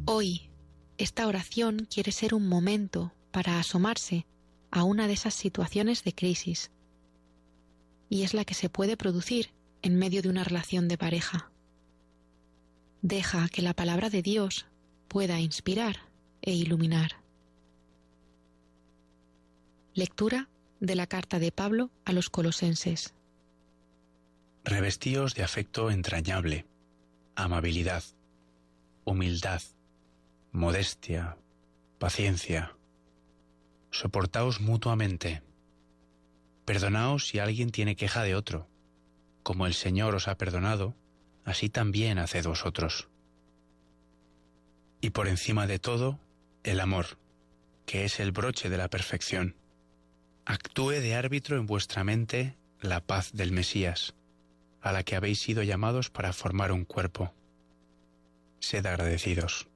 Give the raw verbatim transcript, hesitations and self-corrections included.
Hoy, esta oración quiere ser un momento para asomarse a una de esas situaciones de crisis, y es la que se puede producir en medio de una relación de pareja. Deja que la palabra de Dios pueda inspirar e iluminar. Lectura de la carta de Pablo a los Colosenses. Revestíos de afecto entrañable, amabilidad, humildad, modestia, paciencia. Soportaos mutuamente. Perdonaos si alguien tiene queja de otro. Como el Señor os ha perdonado, así también haced vosotros. Y por encima de todo, el amor, que es el broche de la perfección. Actúe de árbitro en vuestra mente la paz del Mesías, a la que habéis sido llamados para formar un cuerpo. Sed agradecidos.